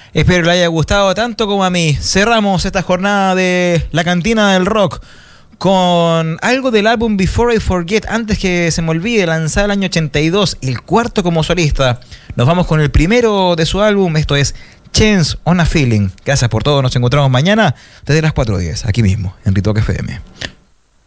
Espero que le haya gustado tanto como a mí. Cerramos esta jornada de la cantina del rock con algo del álbum Before I Forget, antes que se me olvide, lanzado el año 82, el cuarto como solista. Nos vamos con el primero de su álbum, esto es Chance on a Feeling. Gracias por todo, nos encontramos mañana desde las 4:10, aquí mismo, en Ritoque FM.